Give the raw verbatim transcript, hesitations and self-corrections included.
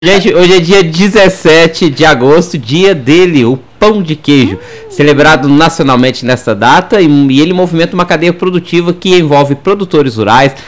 Gente, hoje é dia dezessete de agosto, dia dele, o pão de queijo, celebrado nacionalmente nesta data, e, e ele movimenta uma cadeia produtiva que envolve produtores rurais,